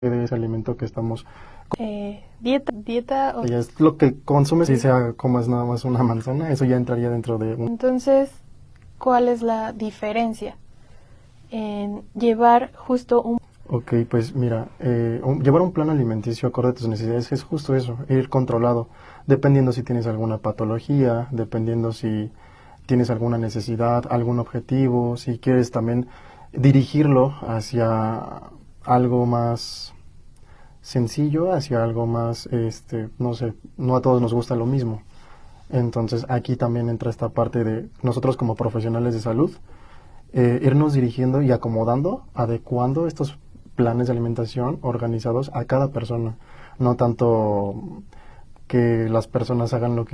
de ese alimento que estamos. Dieta. Ya es lo que consumes, si sea comas nada más una manzana, eso ya entraría dentro de un... Entonces, ¿cuál es la diferencia en llevar justo un... Ok, pues mira, llevar un plan alimenticio acorde a tus necesidades es justo eso, ir controlado, dependiendo si tienes alguna patología, dependiendo si tienes alguna necesidad, algún objetivo, si quieres también dirigirlo hacia algo más sencillo, hacia algo más, no sé, no a todos nos gusta lo mismo. Entonces aquí también entra esta parte de nosotros como profesionales de salud, irnos dirigiendo y acomodando, adecuando estos planes de alimentación organizados a cada persona, no tanto que las personas hagan lo que